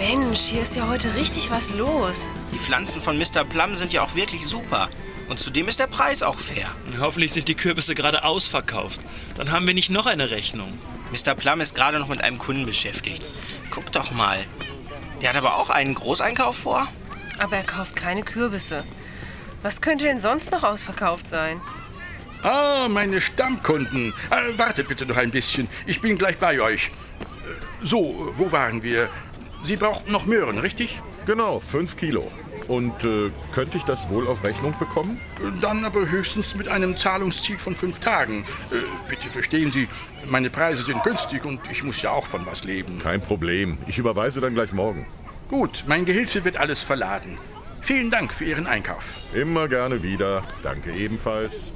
Mensch, hier ist ja heute richtig was los. Die Pflanzen von Mr. Plum sind ja auch wirklich super. Und zudem ist der Preis auch fair. Hoffentlich sind die Kürbisse gerade ausverkauft. Dann haben wir nicht noch eine Rechnung. Mr. Plum ist gerade noch mit einem Kunden beschäftigt. Guck doch mal. Der hat aber auch einen Großeinkauf vor. Aber er kauft keine Kürbisse. Was könnte denn sonst noch ausverkauft sein? Ah, meine Stammkunden. Wartet bitte noch ein bisschen. Ich bin gleich bei euch. So, wo waren wir? Sie brauchten noch Möhren, richtig? Genau, 5 Kilo. Und könnte ich das wohl auf Rechnung bekommen? Dann aber höchstens mit einem Zahlungsziel von 5 Tagen. Bitte verstehen Sie, meine Preise sind günstig und ich muss ja auch von was leben. Kein Problem. Ich überweise dann gleich morgen. Gut, mein Gehilfe wird alles verladen. Vielen Dank für Ihren Einkauf. Immer gerne wieder. Danke ebenfalls.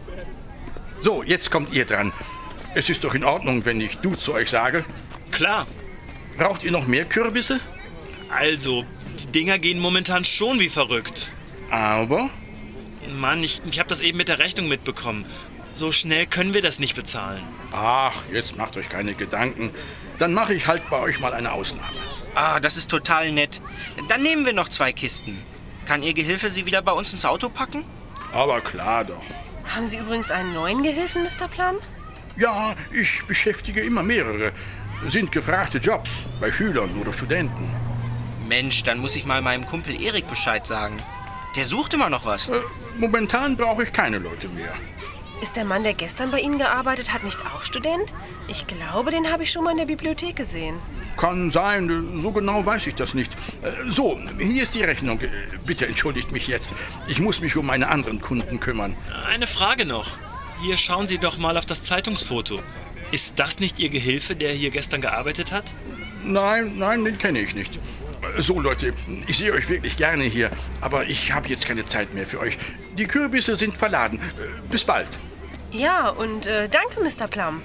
So, jetzt kommt ihr dran. Es ist doch in Ordnung, wenn ich du zu euch sage. Klar. Braucht ihr noch mehr Kürbisse? Also, die Dinger gehen momentan schon wie verrückt. Aber? Mann, ich habe das eben mit der Rechnung mitbekommen. So schnell können wir das nicht bezahlen. Ach, jetzt macht euch keine Gedanken. Dann mache ich halt bei euch mal eine Ausnahme. Ah, das ist total nett. Dann nehmen wir noch 2 Kisten. Kann Ihr Gehilfe sie wieder bei uns ins Auto packen? Aber klar doch. Haben Sie übrigens einen neuen Gehilfen, Mr. Plum? Ja, ich beschäftige immer mehrere. Sind gefragte Jobs bei Schülern oder Studenten. Mensch, dann muss ich mal meinem Kumpel Erik Bescheid sagen. Der sucht immer noch was. Momentan brauche ich keine Leute mehr. Ist der Mann, der gestern bei Ihnen gearbeitet hat, nicht auch Student? Ich glaube, den habe ich schon mal in der Bibliothek gesehen. Kann sein, so genau weiß ich das nicht. So, hier ist die Rechnung. Bitte entschuldigt mich jetzt. Ich muss mich um meine anderen Kunden kümmern. Eine Frage noch. Hier schauen Sie doch mal auf das Zeitungsfoto. Ist das nicht Ihr Gehilfe, der hier gestern gearbeitet hat? Nein, den kenne ich nicht. So, Leute, ich sehe euch wirklich gerne hier, aber ich habe jetzt keine Zeit mehr für euch. Die Kürbisse sind verladen. Bis bald. Ja, und danke, Mr. Plum.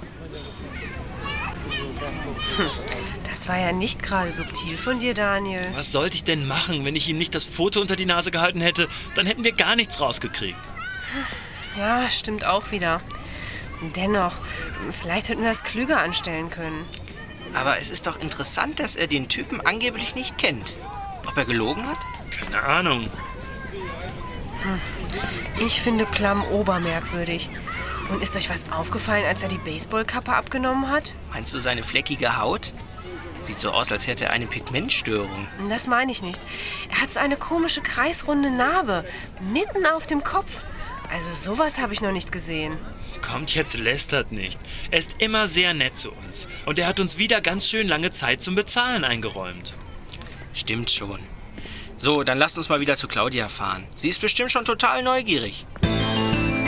Das war ja nicht gerade subtil von dir, Daniel. Was sollte ich denn machen, wenn ich Ihnen nicht das Foto unter die Nase gehalten hätte? Dann hätten wir gar nichts rausgekriegt. Ja, stimmt auch wieder. Dennoch, vielleicht hätten wir das klüger anstellen können. Aber es ist doch interessant, dass er den Typen angeblich nicht kennt. Ob er gelogen hat? Keine Ahnung. Ich finde Plum obermerkwürdig. Und ist euch was aufgefallen, als er die Baseballkappe abgenommen hat? Meinst du seine fleckige Haut? Sieht so aus, als hätte er eine Pigmentstörung. Das meine ich nicht. Er hat so eine komische kreisrunde Narbe, mitten auf dem Kopf. Also sowas habe ich noch nicht gesehen. Kommt jetzt, lästert nicht. Er ist immer sehr nett zu uns. Und er hat uns wieder ganz schön lange Zeit zum Bezahlen eingeräumt. Stimmt schon. So, dann lasst uns mal wieder zu Claudia fahren. Sie ist bestimmt schon total neugierig.